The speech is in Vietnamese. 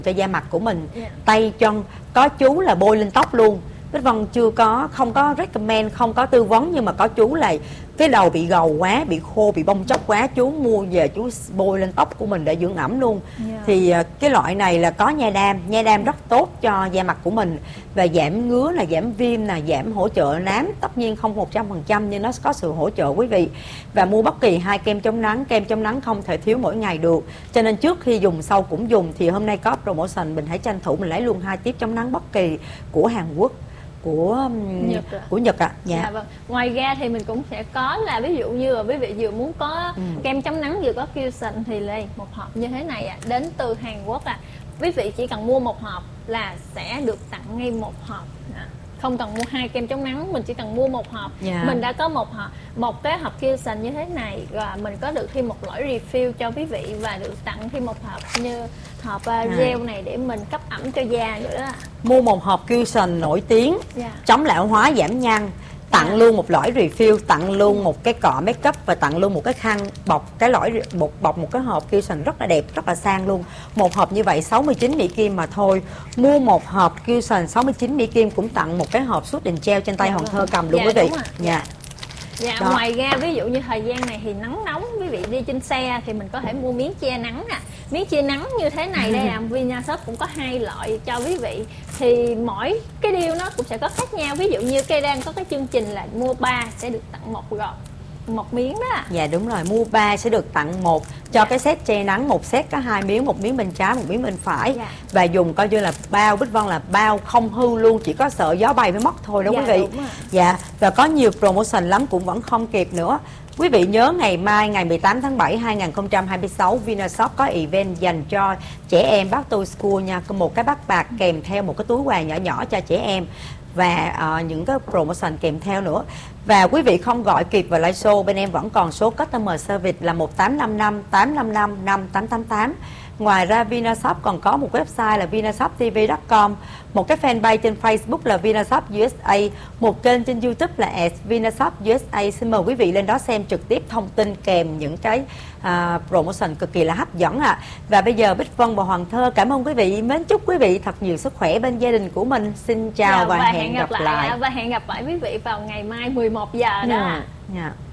cho da mặt của mình, tay chân, có chú là bôi lên tóc luôn. Bích Vân không có recommend, không có tư vấn, nhưng mà có chú là cái đầu bị gầu quá, bị khô, bị bong chóc quá, chú mua về chú bôi lên tóc của mình để dưỡng ẩm luôn. Thì cái loại này là có nha đam rất tốt cho da mặt của mình, và giảm ngứa là giảm viêm là giảm hỗ trợ nám, tất nhiên không 100% nhưng nó có sự hỗ trợ quý vị. Và mua bất kỳ 2 kem chống nắng không thể thiếu mỗi ngày được, cho nên trước khi dùng sau cũng dùng. Thì hôm nay có promotion, mình hãy tranh thủ mình lấy luôn 2 tiếp chống nắng bất kỳ của Hàn Quốc, của Nhật ạ. Dạ vâng. Ngoài ra thì mình cũng sẽ có là ví dụ như là quý vị vừa muốn có kem chống nắng vừa có cushion thì đây một hộp như thế này đến từ Hàn Quốc quý vị chỉ cần mua một hộp là sẽ được tặng ngay một hộp. Không cần mua 2 kem chống nắng, mình chỉ cần mua một hộp. Mình đã có một cái hộp cushion như thế này, và mình có được thêm một lõi refill cho quý vị, và được tặng thêm một hộp như hộp gel này để mình cấp ẩm cho da nữa đó. Mua một hộp cushion nổi tiếng, chống lão hóa giảm nhăn, tặng luôn một lõi refill, tặng luôn một cái cọ makeup, và tặng luôn một cái khăn bọc cái lõi bọc một cái hộp cushion rất là đẹp, rất là sang luôn. Một hộp như vậy 69 Mỹ Kim mà thôi. Mua một hộp cushion 69 Mỹ Kim cũng tặng một cái hộp soothing gel trên tay Hồng Thơ cầm luôn quý vị. Ngoài ra ví dụ như thời gian này thì nắng nóng, quý vị đi trên xe thì mình có thể mua miếng che nắng miếng che nắng như thế này đây là Vinashop cũng có 2 loại cho quý vị, thì mỗi cái deal nó cũng sẽ có khác nhau. Ví dụ như cây đang có cái chương trình là mua 3 sẽ được tặng một miếng đó. Dạ đúng rồi, mua 3 sẽ được tặng một cho cái set che nắng, một set có 2 miếng, một miếng bên trái, một miếng bên phải. Và dùng coi như là bao, Bích Vân là bao không hư luôn, chỉ có sợ gió bay với móc thôi đó quý vị. Và có nhiều promotion lắm cũng vẫn không kịp nữa. Quý vị nhớ ngày mai ngày 18 tháng 7 2026 Vinashop có event dành cho trẻ em Back to School nha, một cái bát bạc kèm theo một cái túi quà nhỏ nhỏ cho trẻ em, và những cái promotion kèm theo nữa. Và quý vị không gọi kịp vào live show, bên em vẫn còn số customer service là 1855 855 5888. Ngoài ra Vinashop còn có một website là vinashoptv.com, một cái fanpage trên Facebook là Vinashop USA, một kênh trên YouTube là @Vinashop USA. Xin mời quý vị lên đó xem trực tiếp thông tin kèm những cái promotion cực kỳ là hấp dẫn ạ. Và bây giờ Bích Vân và Hoàng Thơ cảm ơn quý vị, mến chúc quý vị thật nhiều sức khỏe bên gia đình của mình. Xin chào và hẹn gặp lại. Và hẹn gặp lại quý vị vào ngày mai 11 giờ đó.